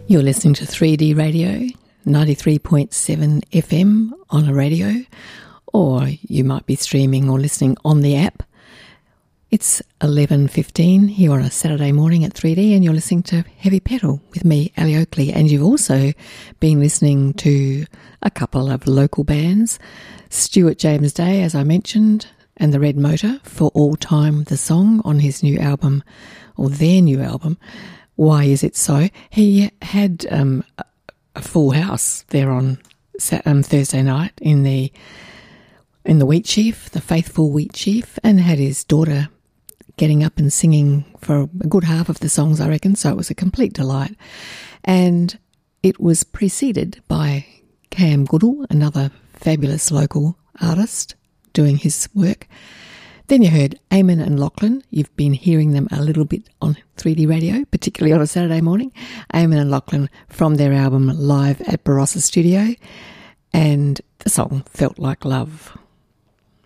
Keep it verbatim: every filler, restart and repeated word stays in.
You're listening to three D Radio, ninety-three point seven F M on a radio, or you might be streaming or listening on the app. It's eleven fifteen here on a Saturday morning at three D, and you're listening to Heavy Petal with me, Ali Oakley. And you've also been listening to a couple of local bands, Stuart James Day, as I mentioned, and the Red Motor, For All Time the Song, on his new album, or their new album, Why Is It So? He had um, a full house there on um, Thursday night in the in the Wheat Chief, the faithful Wheat Chief, and had his daughter getting up and singing for a good half of the songs, I reckon, so it was a complete delight. And it was preceded by Cam Goodall, another fabulous local artist doing his work. Then you heard Eamon and Lachlan. You've been hearing them a little bit on three D Radio, particularly on a Saturday morning. Eamon and Lachlan from their album Live at Barossa Studio, and the song Felt Like Love.